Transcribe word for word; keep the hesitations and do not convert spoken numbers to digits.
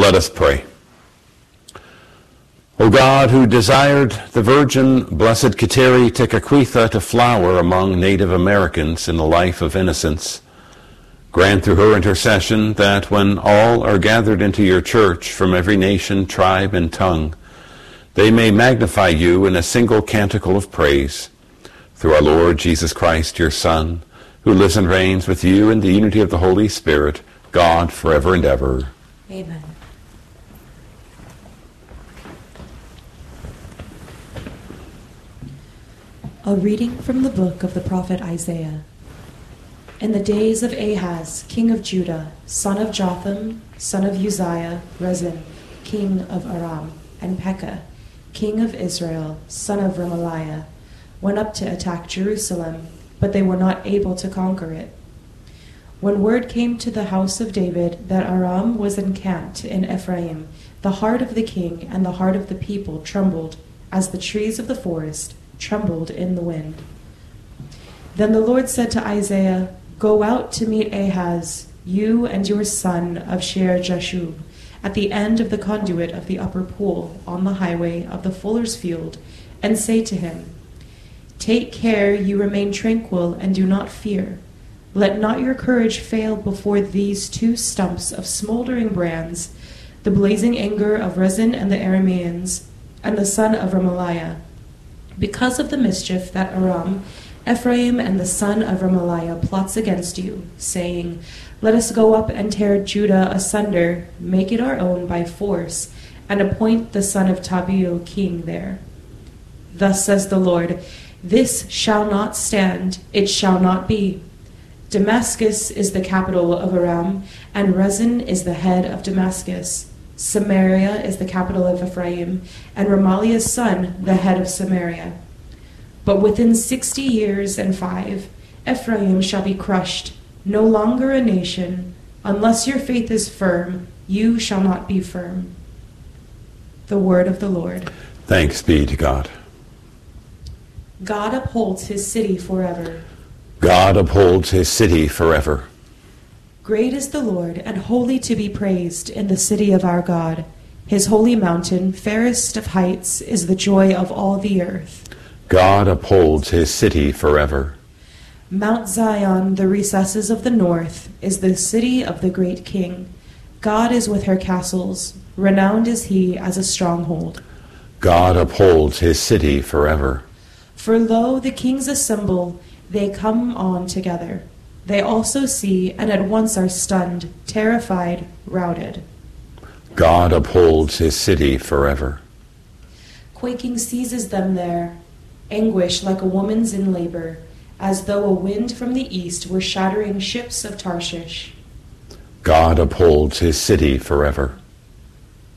Let us pray. O God, who desired the Virgin Blessed Kateri Tekakwitha to flower among Native Americans in the life of innocence, grant through her intercession that when all are gathered into your church from every nation, tribe, and tongue, they may magnify you in a single canticle of praise. Through our Lord Jesus Christ, your Son, who lives and reigns with you in the unity of the Holy Spirit, God, forever and ever. Amen. A reading from the book of the prophet Isaiah. In the days of Ahaz, king of Judah, son of Jotham, son of Uzziah, Rezin, king of Aram, and Pekah, king of Israel, son of Remaliah, went up to attack Jerusalem, but they were not able to conquer it. When word came to the house of David that Aram was encamped in Ephraim, the heart of the king and the heart of the people trembled, as the trees of the forest trembled in the wind. Then the Lord said to Isaiah, "Go out to meet Ahaz, you and your son of Shear-Jashub, at the end of the conduit of the upper pool on the highway of the fuller's field, and say to him, Take care you remain tranquil and do not fear. Let not your courage fail before these two stumps of smoldering brands, the blazing anger of Rezin and the Arameans, and the son of Remaliah. Because of the mischief that Aram, Ephraim, and the son of Remaliah plots against you, saying, Let us go up and tear Judah asunder, make it our own by force, and appoint the son of Tabeel king there. Thus says the Lord, This shall not stand, it shall not be. Damascus is the capital of Aram, and Rezin is the head of Damascus. Samaria is the capital of Ephraim, and Remaliah's son the head of Samaria. But within sixty years and five, Ephraim shall be crushed, no longer a nation. Unless your faith is firm, you shall not be firm. The word of the Lord. Thanks be to God. God upholds his city forever. God upholds his city forever. Great is the Lord, and holy to be praised in the city of our God. His holy mountain, fairest of heights, is the joy of all the earth. God upholds his city forever. Mount Zion, the recesses of the north, is the city of the great King. God is with her castles. Renowned is he as a stronghold. God upholds his city forever. For lo, the kings assemble, they come on together. They also see, and at once are stunned, terrified, routed. God upholds his city forever. Quaking seizes them there, anguish like a woman's in labor, as though a wind from the east were shattering ships of Tarshish. God upholds his city forever.